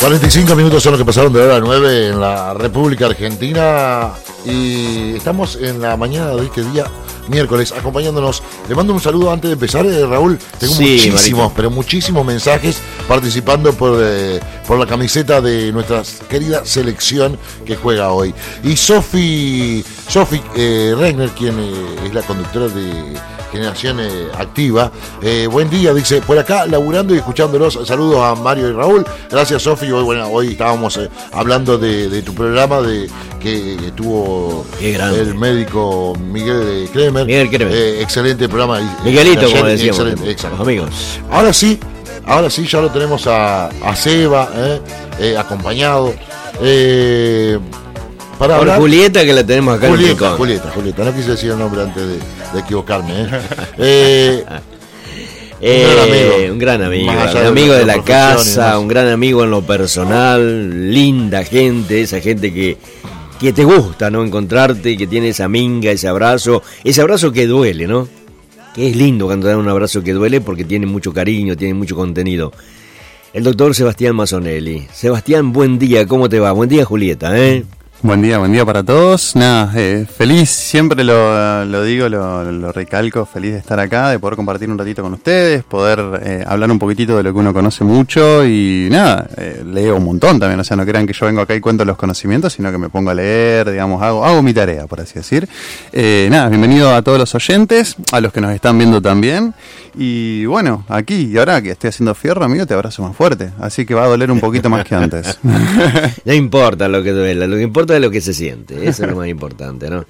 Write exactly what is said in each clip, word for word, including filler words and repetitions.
cuarenta y cinco minutos son los que pasaron de hora nueve en la República Argentina y estamos en la mañana de este día, miércoles, acompañándonos. Le mando un saludo antes de empezar, eh, Raúl. Tengo sí, muchísimos, Marito. pero muchísimos mensajes participando por, eh, por la camiseta de nuestra querida selección que juega hoy. Y Sofi, Sofi eh, Regner, quien eh, es la conductora de Generación eh, Activa. Eh, buen día, dice, por acá laburando y escuchándolos. Saludos a Mario y Raúl. Gracias, Sofi. Hoy, bueno, hoy estábamos eh, hablando de, de tu programa de que, que tuvo el médico Miguel Kremer. Miguel Kremer. Eh, excelente programa. Miguelito, ayer, como decíamos. Excelente, exacto. Los amigos. Ahora sí, ahora sí, ya lo tenemos a, a Seba, eh, eh, acompañado. Eh, Para Por hablar, Julieta, que la tenemos acá Julieta, en el rincón. Julieta, Julieta, no quise decir el nombre antes de, de equivocarme. ¿eh? Eh, eh, un gran amigo, un gran amigo, Más un amigo de, de la la casa, un gran amigo en lo personal, linda gente, esa gente que, que te gusta, ¿no? Encontrarte y que tiene esa minga, ese abrazo, ese abrazo que duele, ¿no? Que es lindo cuando dan un abrazo que duele porque tiene mucho cariño, tiene mucho contenido. El doctor Sebastián Mazzonelli. Sebastián, buen día, ¿cómo te va? Buen día, Julieta, ¿eh? Buen día, buen día para todos. Nada, eh, feliz, siempre lo, lo digo, lo, lo recalco, feliz de estar acá, de poder compartir un ratito con ustedes, poder eh, hablar un poquitito de lo que uno conoce mucho y nada, eh, leo un montón también, o sea, no crean que yo vengo acá y cuento los conocimientos, sino que me pongo a leer, digamos, hago, hago mi tarea, por así decir. Eh, nada, bienvenido a todos los oyentes, a los que nos están viendo también. Y bueno, aquí y ahora que estoy haciendo fierro, amigo, te abrazo más fuerte, así que va a doler un poquito más que antes. No importa lo que duela, lo que importa es lo que se siente, eso es lo más importante, ¿no?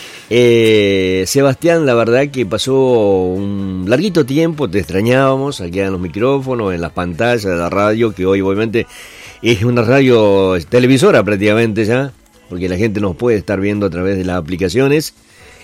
Eh, Sebastián, la verdad que pasó un larguito tiempo, te extrañábamos aquí en los micrófonos, en las pantallas de la radio, que hoy obviamente es una radio televisora prácticamente ya, porque la gente nos puede estar viendo a través de las aplicaciones.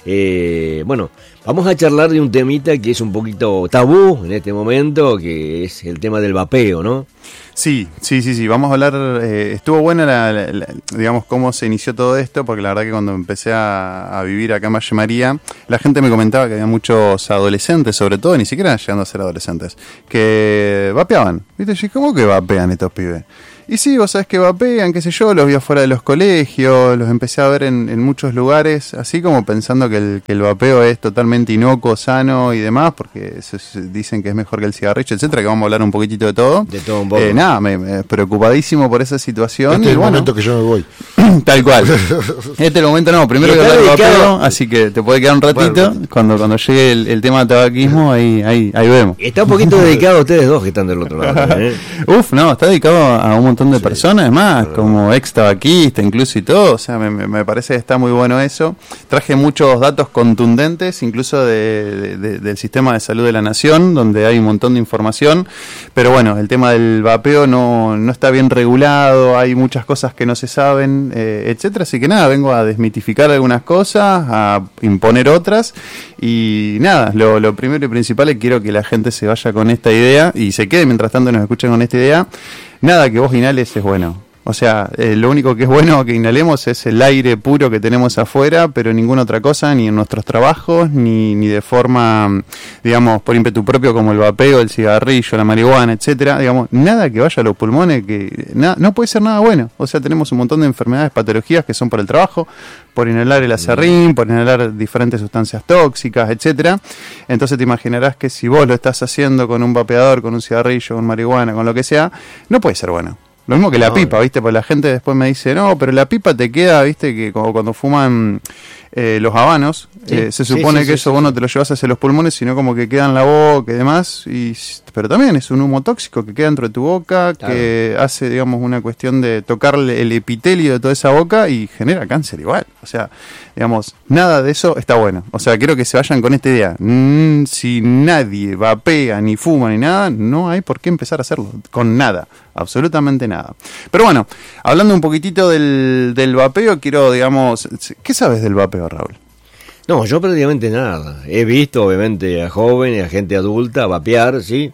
Eh, bueno, vamos a charlar de un temita que es un poquito tabú en este momento, que es el tema del vapeo, ¿no? Sí, sí, sí, sí, vamos a hablar, eh, estuvo buena la, la, la, digamos, cómo se inició todo esto, porque la verdad que cuando empecé a, a vivir acá en Valle María, la gente me comentaba que había muchos adolescentes, sobre todo, ni siquiera llegando a ser adolescentes, que vapeaban, ¿viste? Y ¿cómo que vapean estos pibes? Y sí, vos sabés que vapean, qué sé yo, los vi afuera de los colegios, los empecé a ver en, en muchos lugares, así como pensando que el, que el vapeo es totalmente inocuo, sano y demás, porque se, se dicen que es mejor que el cigarrillo, etcétera, que vamos a hablar un poquitito de todo. De todo un poco. Eh, nada, me, me preocupadísimo por esa situación. Este y es el bueno, momento que yo me voy. Tal cual. Este es el momento, no, primero que hablar del vapeo, así que te puede quedar un ratito, bueno, cuando, cuando llegue el, el tema de tabaquismo, ahí, ahí, ahí vemos. Está un poquito dedicado a ustedes dos que están del otro lado. ¿eh? Uf, no, está dedicado a un montón de sí. personas, es más, como ex tabaquista incluso y todo, o sea, me, me parece que está muy bueno eso. Traje muchos datos contundentes, incluso de, de, de, del sistema de salud de la nación, donde hay un montón de información, pero bueno, el tema del vapeo no, no está bien regulado, hay muchas cosas que no se saben, eh, etcétera, así que nada, vengo a desmitificar algunas cosas, a imponer otras, y nada, lo, lo primero y principal es que quiero que la gente se vaya con esta idea, y se quede mientras tanto nos escuchen con esta idea. Nada que vos inhales es bueno. O sea, eh, lo único que es bueno que inhalemos es el aire puro que tenemos afuera, pero ninguna otra cosa, ni en nuestros trabajos, ni, ni de forma, digamos, por ímpetu propio como el vapeo, el cigarrillo, la marihuana, etcétera. Digamos, nada que vaya a los pulmones, que na, no puede ser nada bueno. O sea, tenemos un montón de enfermedades, patologías que son por el trabajo, por inhalar el acerrín, por inhalar diferentes sustancias tóxicas, etcétera. Entonces te imaginarás que si vos lo estás haciendo con un vapeador, con un cigarrillo, con marihuana, con lo que sea, no puede ser bueno. Lo mismo que la no, pipa, ¿viste? Porque la gente después me dice, no, pero la pipa te queda, ¿viste? Que como cuando fuman eh, los habanos, sí, eh, se supone sí, sí, que sí, eso sí, vos no te lo llevas hacia los pulmones, sino como que queda en la boca y demás. Y, pero también es un humo tóxico que queda dentro de tu boca, claro, que hace, digamos, una cuestión de tocarle el epitelio de toda esa boca y genera cáncer igual. O sea, digamos, nada de eso está bueno. O sea, quiero que se vayan con esta idea. Mm, si nadie vapea, ni fuma, ni nada, no hay por qué empezar a hacerlo. Con nada. Absolutamente nada. Pero bueno, hablando un poquitito del, del vapeo, quiero, digamos... ¿Qué sabes del vapeo, Raúl? No, yo prácticamente nada. He visto, obviamente, a jóvenes, a gente adulta vapear, ¿sí?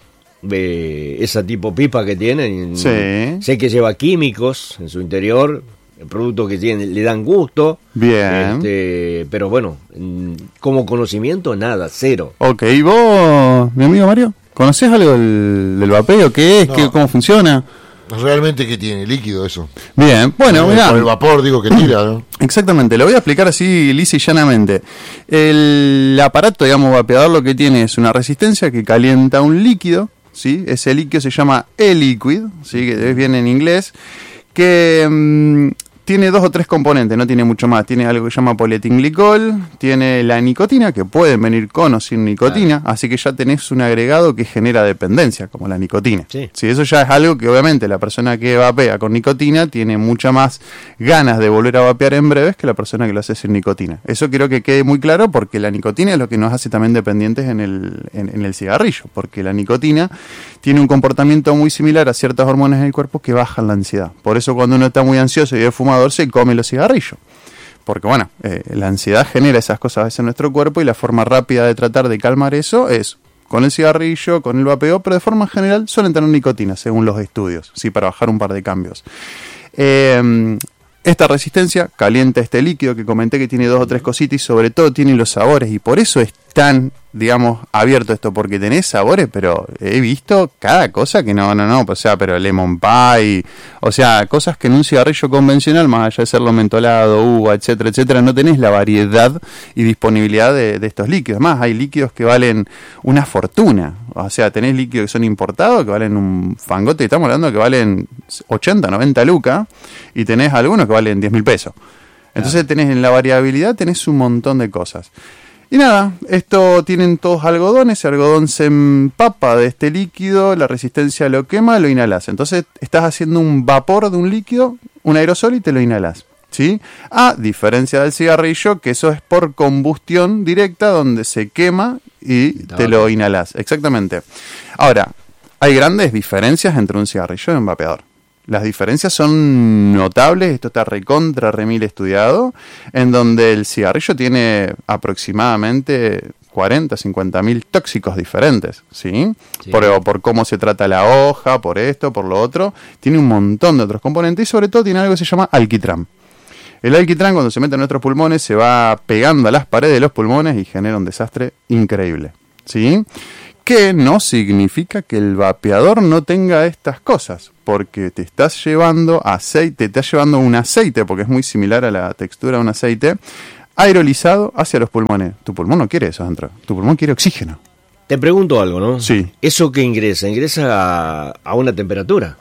Eh, esa tipo pipa que tienen. Sí. Sé que lleva químicos en su interior, productos que tienen, le dan gusto. Bien. Este, pero bueno, como conocimiento, nada, cero. Ok, ¿y vos, mi amigo Mario? ¿Conocés algo del, del vapeo? ¿Qué es? No. ¿Qué, ¿Cómo funciona? ¿Realmente qué tiene? Líquido eso. Bien, bueno, eh, mirá. Con el vapor, digo, que tira, ¿no? Exactamente, lo voy a explicar así lisa y llanamente. El aparato, digamos, vapeador lo que tiene es una resistencia que calienta un líquido, ¿sí? Ese líquido se llama e-liquid, ¿sí? Que viene en inglés, que mmm, tiene dos o tres componentes, no tiene mucho más. Tiene algo que se llama polietilenglicol, tiene la nicotina, que pueden venir con o sin nicotina, claro. Así que ya tenés un agregado que genera dependencia, como la nicotina. Sí. Sí, eso ya es algo que obviamente la persona que vapea con nicotina tiene mucha más ganas de volver a vapear en breves que la persona que lo hace sin nicotina. Eso quiero que quede muy claro porque la nicotina es lo que nos hace también dependientes en el, en, en el cigarrillo, porque la nicotina tiene un comportamiento muy similar a ciertas hormonas en el cuerpo que bajan la ansiedad. Por eso cuando uno está muy ansioso y es fumador, se come los cigarrillos, porque bueno, eh, la ansiedad genera esas cosas a veces en nuestro cuerpo y la forma rápida de tratar de calmar eso es con el cigarrillo, con el vapeo, pero de forma general suelen tener nicotina según los estudios, sí, para bajar un par de cambios. Eh, esta resistencia calienta este líquido que comenté que tiene dos o tres cositas y sobre todo tiene los sabores y por eso es tan, digamos, abierto esto, porque tenés sabores, pero he visto cada cosa que no, no, no, o sea, pero lemon pie, o sea, cosas que en un cigarrillo convencional, más allá de serlo mentolado, uva, etcétera, etcétera, no tenés la variedad y disponibilidad de, de estos líquidos. Más, hay líquidos que valen una fortuna, o sea, tenés líquidos que son importados, que valen un fangote, estamos hablando que valen ochenta, noventa lucas, y tenés algunos que valen diez mil pesos. Entonces tenés en la variabilidad, tenés un montón de cosas. Y nada, esto tienen todos algodones, el algodón se empapa de este líquido, la resistencia lo quema, lo inhalas. Entonces estás haciendo un vapor de un líquido, un aerosol y te lo inhalas, ¿sí? A diferencia del cigarrillo, que eso es por combustión directa, donde se quema y te lo inhalas. Exactamente. Ahora, hay grandes diferencias entre un cigarrillo y un vapeador. Las diferencias son notables, esto está recontra remil estudiado, en donde el cigarrillo tiene aproximadamente cuarenta, cincuenta mil tóxicos diferentes, ¿sí? Sí. Por, por cómo se trata la hoja, por esto, por lo otro, tiene un montón de otros componentes y sobre todo tiene algo que se llama alquitrán. El alquitrán cuando se mete en nuestros pulmones se va pegando a las paredes de los pulmones y genera un desastre increíble, ¿sí? Que no significa que el vapeador no tenga estas cosas, porque te estás llevando aceite, te estás llevando un aceite, porque es muy similar a la textura de un aceite, aerolizado hacia los pulmones. Tu pulmón no quiere eso adentro, tu pulmón quiere oxígeno. Te pregunto algo, ¿no? Sí. ¿Eso qué ingresa? ¿Ingresa a, a una temperatura?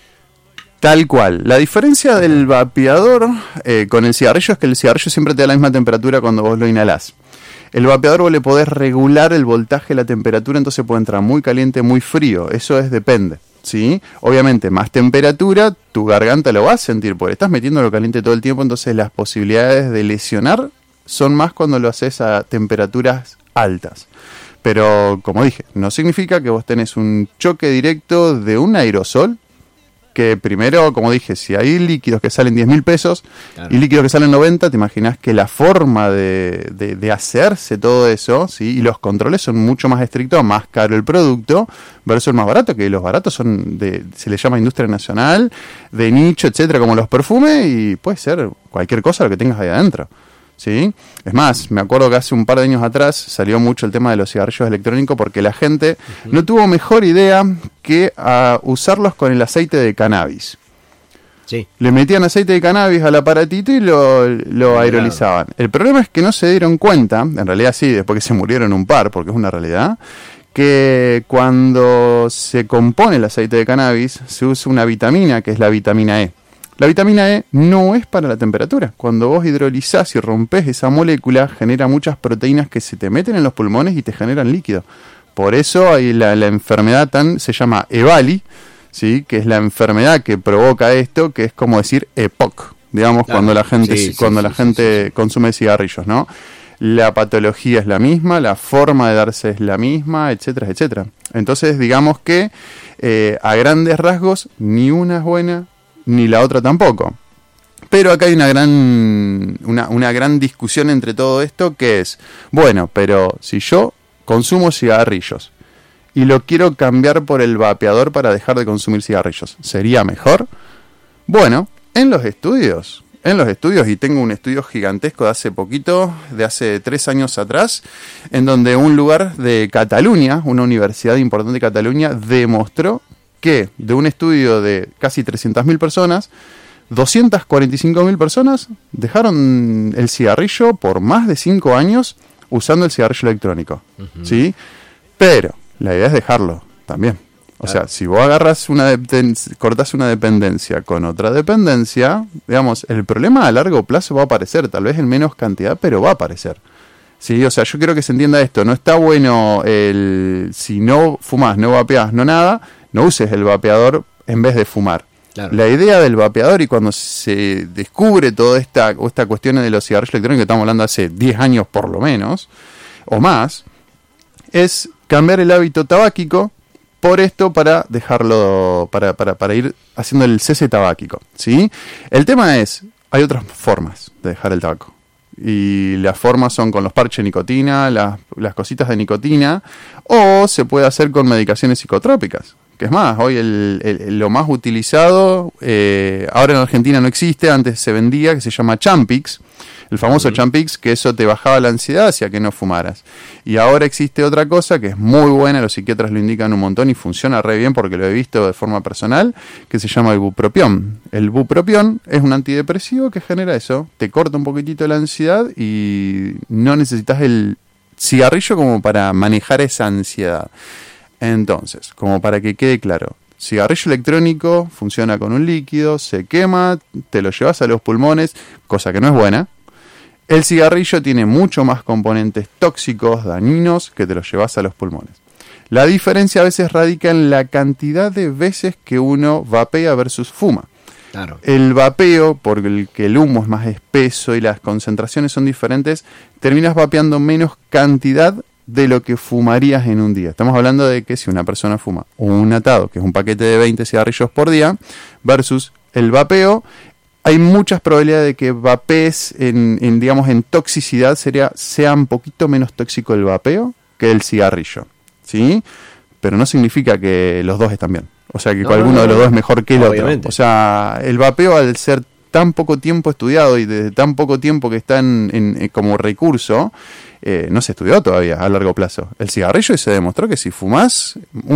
Tal cual. La diferencia del vapeador eh, con el cigarrillo es que el cigarrillo siempre te da la misma temperatura cuando vos lo inhalás. El vapeador vos le podés regular el voltaje, la temperatura, entonces puede entrar muy caliente, muy frío. Eso es depende, ¿sí? Obviamente, más temperatura, tu garganta lo va a sentir, porque estás metiéndolo caliente todo el tiempo, entonces las posibilidades de lesionar son más cuando lo haces a temperaturas altas. Pero, como dije, no significa que vos tenés un choque directo de un aerosol, que primero, como dije, si hay líquidos que salen diez mil pesos claro. y líquidos que salen noventa, te imaginas que la forma de, de, de hacerse todo eso, ¿sí? Y los controles son mucho más estrictos, más caro el producto versus el más barato, que los baratos son de, se les llama industria nacional, de nicho, etcétera, como los perfumes, y puede ser cualquier cosa lo que tengas ahí adentro, ¿sí? Es más, me acuerdo que hace un par de años atrás salió mucho el tema de los cigarrillos electrónicos porque la gente uh-huh. no tuvo mejor idea que uh, usarlos con el aceite de cannabis. Sí. Le metían aceite de cannabis al aparatito y lo, lo aerolizaban. El problema es que no se dieron cuenta, en realidad sí, después que se murieron un par, porque es una realidad, que cuando se compone el aceite de cannabis se usa una vitamina que es la vitamina E. La vitamina E no es para la temperatura. Cuando vos hidrolizás y rompes esa molécula, genera muchas proteínas que se te meten en los pulmones y te generan líquido. Por eso hay la, la enfermedad tan se llama EVALI, ¿sí? Que es la enfermedad que provoca esto, que es como decir E P O C, digamos, claro. cuando la gente, sí, cuando sí, la sí, gente sí, sí. consume cigarrillos, ¿no? La patología es la misma, la forma de darse es la misma, etcétera, etcétera. Entonces, digamos que eh, a grandes rasgos, ni una es buena, ni la otra tampoco. Pero acá hay una gran una, una gran discusión entre todo esto, que es, bueno, pero si yo consumo cigarrillos y lo quiero cambiar por el vapeador para dejar de consumir cigarrillos, ¿sería mejor? Bueno, en los estudios, en los estudios, y tengo un estudio gigantesco de hace poquito, de hace tres años atrás, en donde un lugar de Cataluña, una universidad importante de Cataluña, demostró que de un estudio de casi trescientas mil personas, doscientas cuarenta y cinco mil personas dejaron el cigarrillo por más de cinco años usando el cigarrillo electrónico. Uh-huh. ¿Sí? Pero la idea es dejarlo también. O claro. sea, si vos agarras una dependen- cortás una dependencia con otra dependencia, digamos, el problema a largo plazo va a aparecer, tal vez en menos cantidad, pero va a aparecer. Sí, o sea, yo quiero que se entienda esto. No está bueno el si no fumás, no vapeás, no nada, no uses el vapeador en vez de fumar. Claro. La idea del vapeador, y cuando se descubre toda esta, esta cuestión de los cigarrillos electrónicos, que estamos hablando hace diez años por lo menos, o más, es cambiar el hábito tabáquico por esto para dejarlo, para, para, para ir haciendo el cese tabáquico, ¿sí? El tema es, hay otras formas de dejar el tabaco. Y las formas son con los parches de nicotina, las, las cositas de nicotina, o se puede hacer con medicaciones psicotrópicas. Que es más, hoy el, el, lo más utilizado, eh, ahora en Argentina no existe, antes se vendía, que se llama Champix, el famoso uh-huh. Champix, que eso te bajaba la ansiedad hacia que no fumaras. Y ahora existe otra cosa que es muy buena, los psiquiatras lo indican un montón y funciona re bien porque lo he visto de forma personal, que se llama el bupropión. El bupropión es un antidepresivo que genera eso, te corta un poquitito la ansiedad y no necesitas el cigarrillo como para manejar esa ansiedad. Entonces, como para que quede claro, cigarrillo electrónico funciona con un líquido, se quema, te lo llevas a los pulmones, cosa que no es buena. El cigarrillo tiene mucho más componentes tóxicos, dañinos, que te los llevas a los pulmones. La diferencia a veces radica en la cantidad de veces que uno vapea versus fuma. Claro. El vapeo, porque el que el humo es más espeso y las concentraciones son diferentes, terminas vapeando menos cantidad de lo que fumarías en un día. Estamos hablando de que si una persona fuma un atado, que es un paquete de veinte cigarrillos por día, versus el vapeo, hay muchas probabilidades de que vapees en, en digamos, en toxicidad, sería, sea un poquito menos tóxico el vapeo que el cigarrillo, ¿sí? Pero no significa que los dos están bien. O sea, que no, alguno no, no, de los dos es mejor que el obviamente. Otro. O sea, el vapeo, al ser tan poco tiempo estudiado y desde tan poco tiempo que está en, en, en, como recurso, eh, no se estudió todavía a largo plazo. El cigarrillo, y se demostró que si fumás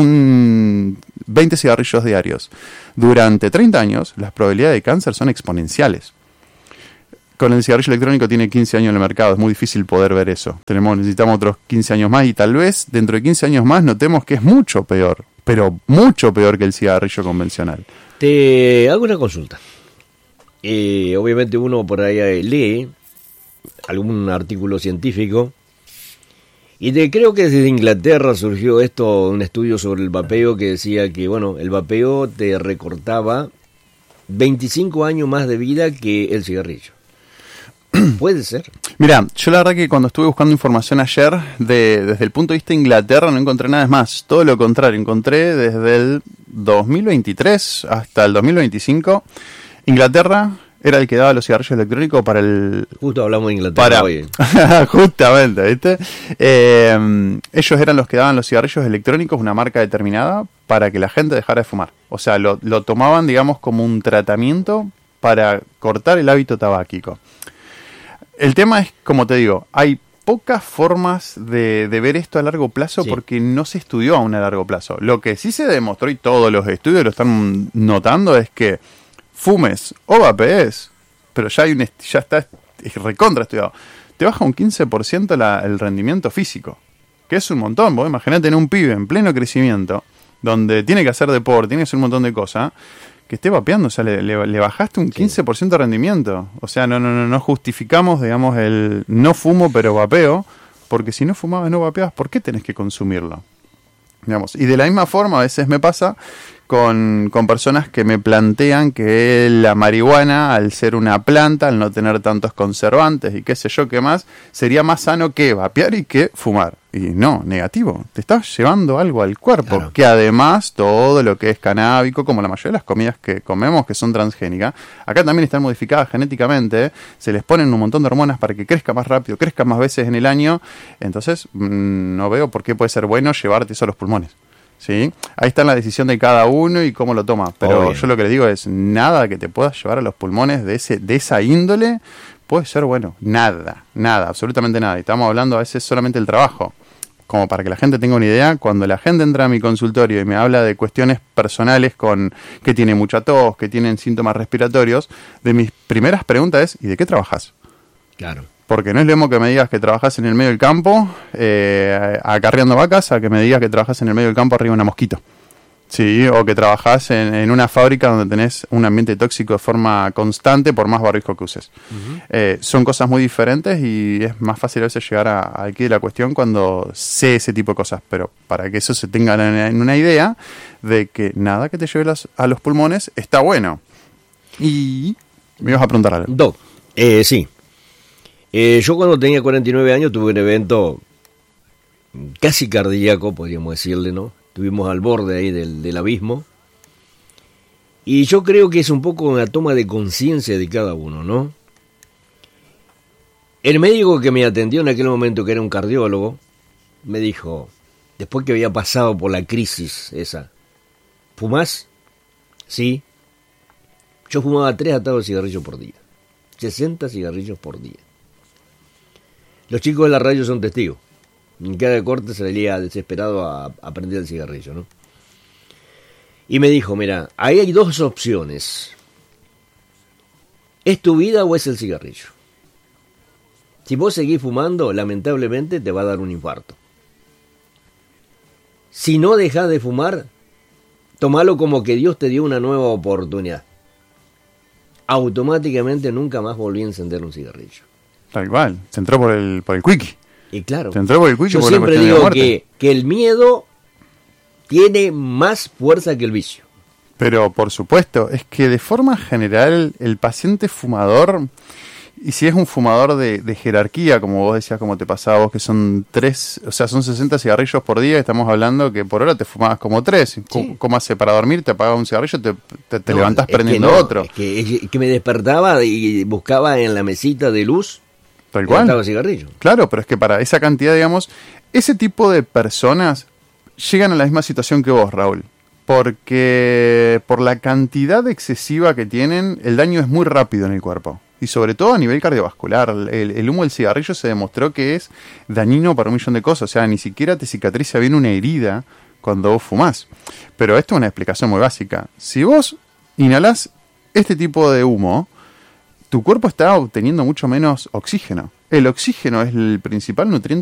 un veinte cigarrillos diarios durante treinta años, las probabilidades de cáncer son exponenciales. Con el cigarrillo electrónico tiene quince años en el mercado, es muy difícil poder ver eso. Tenemos, necesitamos otros quince años más y tal vez dentro de quince años más notemos que es mucho peor, pero mucho peor que el cigarrillo convencional. Te hago una consulta. Eh, obviamente uno por ahí lee algún artículo científico y te, creo que desde Inglaterra surgió esto, un estudio sobre el vapeo que decía que bueno, el vapeo te recortaba veinticinco años más de vida que el cigarrillo. ¿Puede ser? Mira, yo la verdad que cuando estuve buscando información ayer, de, desde el punto de vista de Inglaterra no encontré nada más, todo lo contrario, encontré desde el dos mil veintitrés hasta el dos mil veinticinco, Inglaterra era el que daba los cigarrillos electrónicos para el... Justo hablamos de Inglaterra para... hoy. Justamente, ¿viste? Eh, ellos eran los que daban los cigarrillos electrónicos, una marca determinada, para que la gente dejara de fumar. O sea, lo, lo tomaban, digamos, como un tratamiento para cortar el hábito tabáquico. El tema es, como te digo, hay pocas formas de, de ver esto a largo plazo sí. porque no se estudió aún a largo plazo. Lo que sí se demostró, y todos los estudios lo están notando, es que fumes o vapees, pero ya hay un ya está recontra estudiado, te baja un quince por ciento la, el rendimiento físico, que es un montón. Vos imaginate en un pibe en pleno crecimiento, donde tiene que hacer deporte, tiene que hacer un montón de cosas, que esté vapeando, o sea, le, le, le bajaste un quince por ciento de rendimiento. O sea, no, no, no, no justificamos, digamos, el no fumo pero vapeo, porque si no fumabas, no vapeabas, ¿por qué tenés que consumirlo? Digamos, y de la misma forma a veces me pasa con, con personas que me plantean que la marihuana, al ser una planta, al no tener tantos conservantes y qué sé yo qué más, sería más sano que vapear y que fumar. Y no, negativo, te estás llevando algo al cuerpo, claro. Que además todo lo que es canábico, como la mayoría de las comidas que comemos que son transgénicas, acá también están modificadas genéticamente, se les ponen un montón de hormonas para que crezca más rápido, crezca más veces en el año, entonces mmm, no veo por qué puede ser bueno llevarte eso a los pulmones. ¿Sí? Ahí está la decisión de cada uno y cómo lo toma, pero Obvio. Yo lo que les digo es nada que te puedas llevar a los pulmones de ese de esa índole puede ser bueno, nada, nada, absolutamente nada. Y estamos hablando a veces solamente del trabajo. como para que la gente tenga una idea, cuando la gente entra a mi consultorio y me habla de cuestiones personales con que tiene mucha tos, que tienen síntomas respiratorios, de mis primeras preguntas es, ¿y de qué trabajas? Claro. Porque no es lo mismo que me digas que trabajas en el medio del campo, eh, acarreando vacas, a que me digas que trabajas en el medio del campo arriba de una mosquito. Sí, o que trabajás en, en una fábrica donde tenés un ambiente tóxico de forma constante por más barbijo que uses. Uh-huh. Eh, son cosas muy diferentes y es más fácil a veces llegar a, a aquí de la cuestión cuando sé ese tipo de cosas, pero para que eso se tenga en, en una idea de que nada que te lleve las, a los pulmones está bueno. Y me ibas a preguntar algo. Doc, eh, sí. Eh, yo cuando tenía cuarenta y nueve años tuve un evento casi cardíaco, podríamos decirle, ¿no? Estuvimos al borde ahí del, del abismo. Y yo creo que es un poco una toma de conciencia de cada uno, ¿no? El médico que me atendió en aquel momento, que era un cardiólogo, me dijo, después que había pasado por la crisis esa, ¿fumás? Sí. Yo fumaba tres atados de cigarrillos por día. sesenta cigarrillos por día. Los chicos de la radio son testigos. En cada corte salía desesperado a, a prender el cigarrillo, ¿no? Y me dijo, mira, ahí hay dos opciones. ¿Es tu vida o es el cigarrillo? Si vos seguís fumando, lamentablemente te va a dar un infarto. Si no dejás de fumar, tomalo como que Dios te dio una nueva oportunidad. Automáticamente nunca más volví a encender un cigarrillo. Tal cual, se entró por el, por el quickie. Y claro, se entró por el quickie yo por siempre la cuestión digo de que, que el miedo tiene más fuerza que el vicio. Pero por supuesto, es que de forma general el paciente fumador, y si es un fumador de, de jerarquía, como vos decías, como te pasaba a vos, que son tres, o sea, son sesenta cigarrillos por día, estamos hablando que por hora te fumabas como tres. Sí. ¿Cómo hace para dormir? Te apagaba un cigarrillo, te, te, te no, levantás prendiendo que no, otro. Es que, es que me despertaba y buscaba en la mesita de luz. Tal cual. Cigarrillo. Claro, pero es que para esa cantidad, digamos, ese tipo de personas llegan a la misma situación que vos, Raúl. Porque por la cantidad excesiva que tienen, el daño es muy rápido en el cuerpo. Y sobre todo a nivel cardiovascular. El, el humo del cigarrillo se demostró que es dañino para un millón de cosas. O sea, ni siquiera te cicatriza bien una herida cuando vos fumás. Pero esto es una explicación muy básica. Si vos inhalás este tipo de humo, tu cuerpo está obteniendo mucho menos oxígeno. El oxígeno es el principal nutriente